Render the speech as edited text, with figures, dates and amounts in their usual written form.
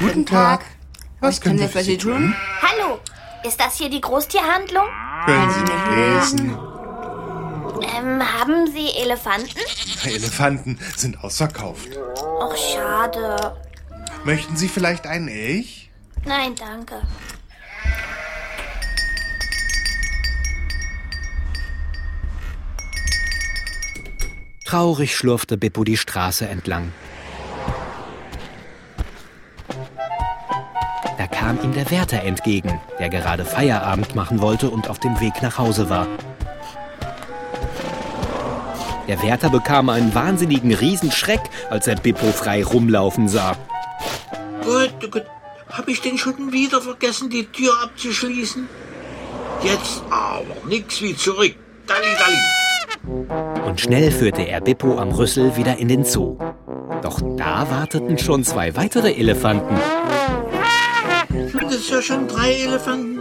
Guten Tag. Was können wir für Sie tun? Hallo, ist das hier die Großtierhandlung? Können Sie nicht lesen? Haben Sie Elefanten? Elefanten sind ausverkauft. Och, schade. Möchten Sie vielleicht einen Elch? Nein, danke. Traurig schlurfte Beppo die Straße entlang. Da kam ihm der Wärter entgegen, der gerade Feierabend machen wollte und auf dem Weg nach Hause war. Der Wärter bekam einen wahnsinnigen Riesenschreck, als er Beppo frei rumlaufen sah. Gut. Hab ich denn schon wieder vergessen, die Tür abzuschließen? Jetzt aber nix wie zurück. Dalli. Und schnell führte er Beppo am Rüssel wieder in den Zoo. Doch da warteten schon 2 weitere Elefanten. Sind es ja schon 3 Elefanten?